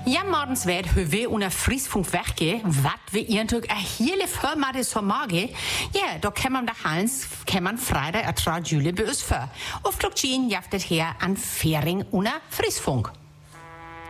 Ja, morgens wird wir unter Friesfunk weggehen, was wir irgendwie eine hele Firma des Sommerge. Ja, da kann man Freitag ertragen Jule bei uns für. Auf Druckchen jaftet her an Fähring unter Friesfunk.